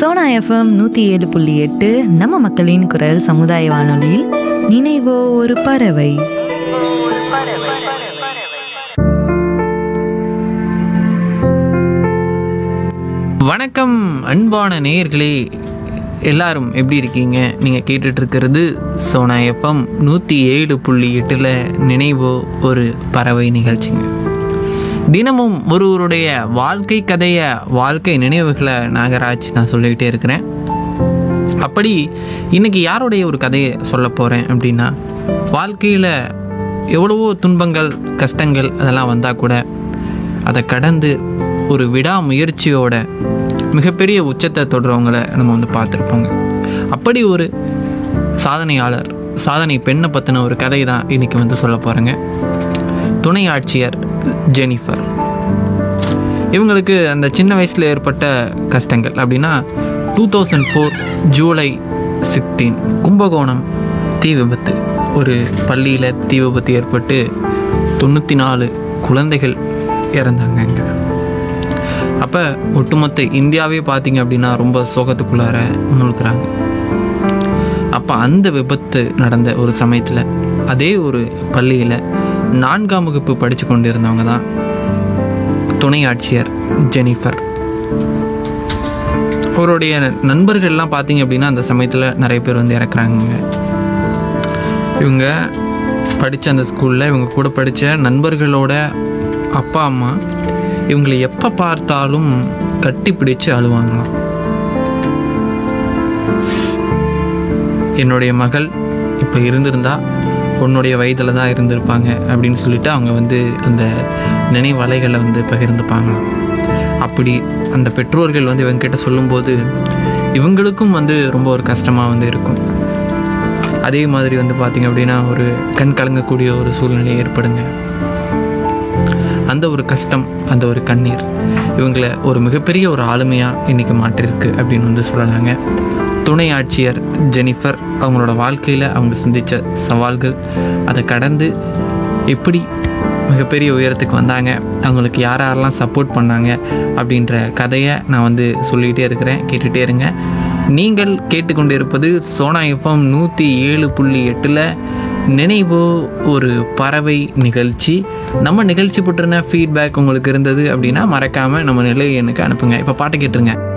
Sona FM 107.8 நம்ம மக்களின் குரல் சமுதாய வானொலியில் நினைவோ ஒரு பறவை. வணக்கம் அன்பான நேயர்களே, எல்லாரும் எப்படி இருக்கீங்க? நீங்கள் கேட்டுட்ருக்கிறது சோனா எஃப்எம் 107.8 நினைவோ ஒரு பறவை நிகழ்ச்சிங்க. தினமும் ஒருவருடைய வாழ்க்கை கதையை, வாழ்க்கை நினைவுகளை நாகராஜ் நான் சொல்லிக்கிட்டே இருக்கிறேன். அப்படி இன்றைக்கி யாருடைய ஒரு கதையை சொல்ல போகிறேன் அப்படின்னா, வாழ்க்கையில் எவ்வளவோ துன்பங்கள், கஷ்டங்கள் அதெல்லாம் வந்தால் கூட அதை கடந்து ஒரு விடாமுயற்சியோட மிகப்பெரிய உச்சத்தை தொடுறவங்களை நம்ம வந்து பார்த்துருப்போங்க. அப்படி ஒரு சாதனையாளர், சாதனை பெண்ணை பற்றின ஒரு கதை தான் இன்றைக்கி வந்து சொல்ல போகிறேங்க. துணை ஆட்சியர் ஜெனிஃபர். இவங்களுக்கு அந்த சின்ன வயசில் ஏற்பட்ட கஷ்டங்கள் அப்படின்னா 2004 ஜூலை 16 கும்பகோணம் தீ விபத்து. ஒரு பள்ளியில் தீ விபத்து ஏற்பட்டு 94 குழந்தைகள் இறந்தாங்க. அப்போ ஒட்டுமொத்த இந்தியாவே பார்த்திங்க அப்படின்னா ரொம்ப சோகத்துக்குள்ளார மூழ்கிறாங்க. அப்போ அந்த விபத்து நடந்த ஒரு சமயத்தில் அதே ஒரு பள்ளியில் 4ஆம் வகுப்பு படித்து கொண்டு இருந்தவங்க தான் துணை ஆட்சியர் ஜெனிஃபர். அவருடைய நண்பர்கள்லாம் பார்த்திங்க அப்படின்னா அந்த சமயத்தில் நிறைய பேர் வந்து இறக்குறாங்க. இவங்க படித்த அந்த ஸ்கூலில் இவங்க கூட படித்த நண்பர்களோட அப்பா அம்மா இவங்களை எப்போ பார்த்தாலும் கட்டி பிடிச்சு அழுவாங்களாம். என்னுடைய மகள் இப்போ இருந்திருந்தா உன்னுடைய வயதில் தான் இருந்திருப்பாங்க அப்படின்னு சொல்லிட்டு அவங்க வந்து அந்த நினைவலைகளை வந்து பகிர்ந்துப்பாங்களாம். அப்படி அந்த பெற்றோர்கள் வந்து இவங்ககிட்ட சொல்லும்போது இவங்களுக்கும் வந்து ரொம்ப ஒரு கஷ்டமாக வந்து இருக்கும். அதே மாதிரி வந்து பார்த்திங்க அப்படின்னா ஒரு கண் கலங்கக்கூடிய ஒரு சூழ்நிலை ஏற்படுங்க. அந்த ஒரு கஷ்டம், அந்த ஒரு கண்ணீர் இவங்களை ஒரு மிகப்பெரிய ஒரு ஆளுமையாக இன்றைக்கி மாற்றிருக்கு அப்படின்னு வந்து சொல்லலாங்க. துணை ஆட்சியர் ஜெனிஃபர் அவங்களோட வாழ்க்கையில் அவங்க சந்தித்த சவால்கள், அதை கடந்து எப்படி மிகப்பெரிய உயரத்துக்கு வந்தாங்க, அவங்களுக்கு யாரெல்லாம் சப்போர்ட் பண்ணாங்க அப்படின்ற கதையை நான் வந்து சொல்லிகிட்டே இருக்கிறேன். கேட்டுகிட்டே இருங்க. நீங்கள் கேட்டுக்கொண்டு இருப்பது சோனா எஃப்எம் 107.8 நினைவோ ஒரு பறவை நிகழ்ச்சி. நம்ம நிகழ்ச்சி பற்றின ஃபீட்பேக் உங்களுக்கு இருந்தது அப்படின்னா மறக்காமல் நம்ம நிலையை எனக்கு அனுப்புங்க. இப்போ பாட்டு கேட்டுருங்க.